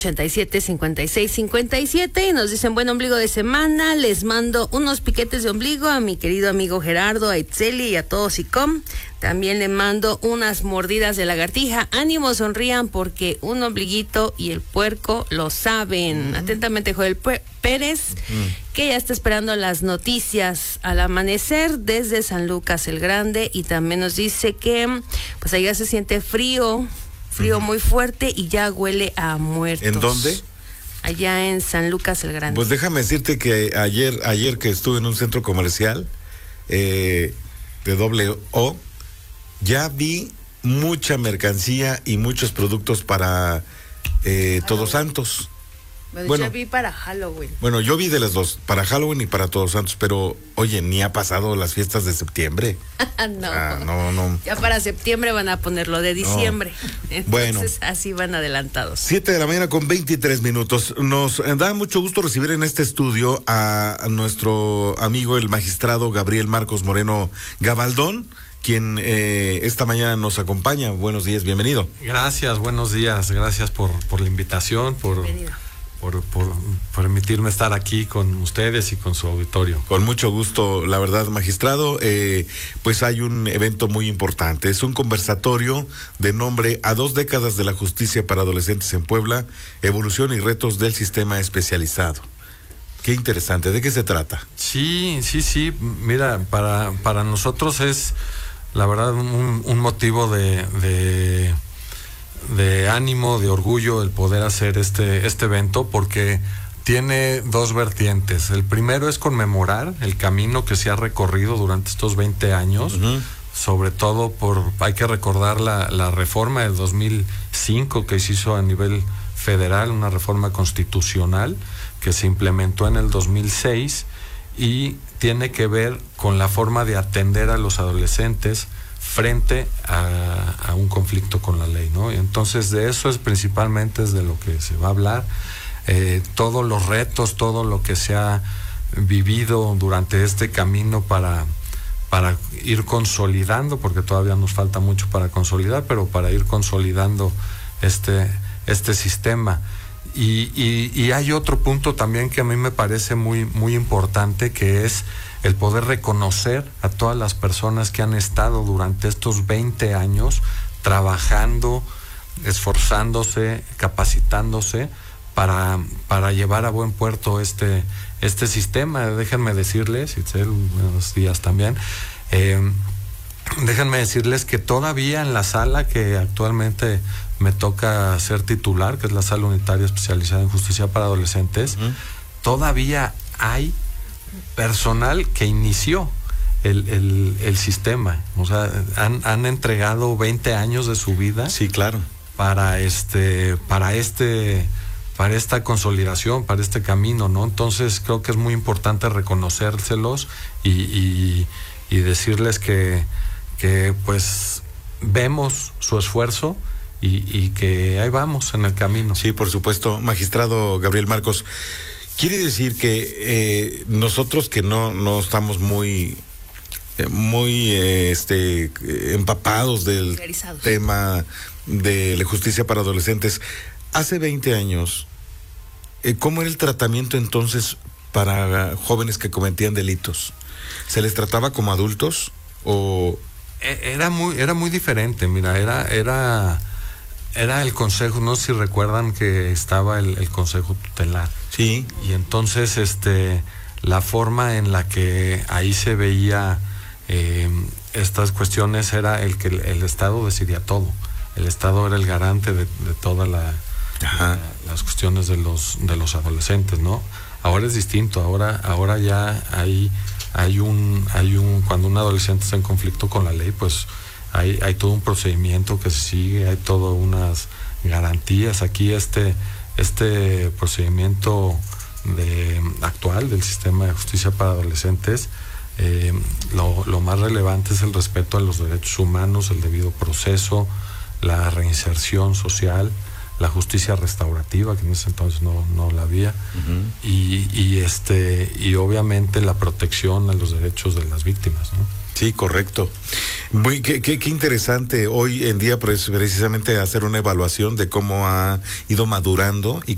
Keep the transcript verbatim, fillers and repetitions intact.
ochenta y siete, cincuenta y seis, cincuenta y siete y nos dicen buen ombligo de semana, les mando unos piquetes de ombligo a mi querido amigo Gerardo, a Itzeli y a todos ICOM. También le mando unas mordidas de lagartija. Ánimo, sonrían porque un ombliguito y el puerco lo saben. Mm. Atentamente, Joel Pérez, mm. que ya está esperando las noticias al amanecer desde San Lucas el Grande, y también nos dice que pues allá se siente frío. Frío uh-huh. muy fuerte y ya huele a muertos. ¿En dónde? Allá en San Lucas el Grande. Pues déjame decirte que ayer, ayer que estuve en un centro comercial eh, de doble O, ya vi mucha mercancía y muchos productos para eh, Todos Santos. Bueno, bueno, yo vi para Halloween. Bueno, yo vi de las dos, para Halloween y para Todos Santos, pero oye, ni ha pasado las fiestas de septiembre. no, ah, no, no. Ya para septiembre van a ponerlo de diciembre. No. Entonces, bueno, así van adelantados. Siete de la mañana con veintitrés minutos. Nos da mucho gusto recibir en este estudio a, a nuestro amigo, el magistrado Gabriel Marcos Moreno Gabaldón, quien eh, esta mañana nos acompaña. Buenos días, bienvenido. Gracias, buenos días, gracias por, por la invitación, por... Bienvenido. Por, por permitirme estar aquí con ustedes y con su auditorio. Con mucho gusto, la verdad, magistrado. Eh, pues hay un evento muy importante. Es un conversatorio de nombre A dos décadas de la justicia para adolescentes en Puebla, evolución y retos del sistema especializado. Qué interesante. ¿De qué se trata? Sí, sí, sí. Mira, para, para nosotros es, la verdad, un, un motivo de... de de ánimo, de orgullo el poder hacer este, este evento, porque tiene dos vertientes. El primero es conmemorar el camino que se ha recorrido durante estos veinte años, uh-huh. sobre todo por, hay que recordar la, la reforma del dos mil cinco que se hizo a nivel federal, una reforma constitucional que se implementó en el dos mil seis y tiene que ver con la forma de atender a los adolescentes frente a, a un conflicto con la ley, ¿no? Y entonces de eso es principalmente es de lo que se va a hablar, eh, todos los retos, todo lo que se ha vivido durante este camino para, para ir consolidando, porque todavía nos falta mucho para consolidar, pero para ir consolidando este, este sistema. Y, y, y hay otro punto también que a mí me parece muy, muy importante, que es el poder reconocer a todas las personas que han estado durante estos veinte años trabajando, esforzándose, capacitándose para, para llevar a buen puerto este, este sistema. Déjenme decirles, Itzel, buenos días también, eh, déjenme decirles que todavía en la sala que actualmente me toca ser titular, que es la sala unitaria especializada en justicia para adolescentes, uh-huh. todavía hay personal que inició el, el, el sistema. O sea, han, han entregado veinte años de su vida. Sí, claro. Para este, para este, para esta consolidación, para este camino, ¿no? Entonces creo que es muy importante reconocérselos y, y, y decirles que, que pues vemos su esfuerzo y, y que ahí vamos en el camino. Sí, por supuesto, magistrado Gabriel Marcos. Quiere decir que eh, nosotros que no, no estamos muy, eh, muy eh, este, empapados del tema de la justicia para adolescentes, hace veinte años, eh, ¿cómo era el tratamiento entonces para jóvenes que cometían delitos? ¿Se les trataba como adultos o...? Era muy, era muy diferente, mira, era... era... Era el consejo, no sé si recuerdan que estaba el, el consejo tutelar. Sí. Y entonces, este, la forma en la que ahí se veía eh, estas cuestiones era el que el, el Estado decidía todo. El Estado era el garante de, de todas la, la, las cuestiones de los de los adolescentes, ¿no? Ahora es distinto. Ahora, ahora ya hay hay un hay un cuando un adolescente está en conflicto con la ley, pues Hay, hay todo un procedimiento que se sigue, hay todas unas garantías. Aquí este, este procedimiento de, actual del sistema de justicia para adolescentes, eh, lo, lo más relevante es el respeto a los derechos humanos, el debido proceso, la reinserción social, la justicia restaurativa, que en ese entonces no, no la había, uh-huh. y, y, este, y obviamente la protección a los derechos de las víctimas, ¿no? Sí, correcto. Muy, qué, qué, qué interesante hoy en día, pues, precisamente hacer una evaluación de cómo ha ido madurando y